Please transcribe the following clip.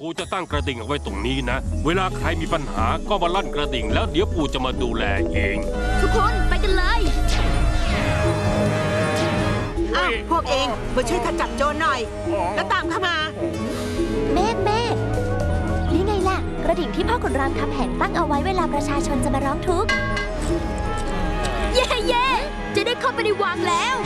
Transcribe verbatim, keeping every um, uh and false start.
ปู่จะตั้งกระดิ่งเอาไว้ตรงนี้นะเวลาใครมีปัญหาก็มาลั่นกระดิ่งแล้วเดี๋ยวปู่จะมาดูแลเองทุกคนไปกันเลยอ้าวพวกเองมาช่วยขจัดโจรหน่อยแล้วตามเข้ามาเมฆเมฆนี่ไงล่ะกระดิ่งที่พ่อขุนรามคำแหงตั้งเอาไว้เวลาประชาชนจะมาร้องทุกข์เย่เย่จะได้เข้าไปในวังแล้ว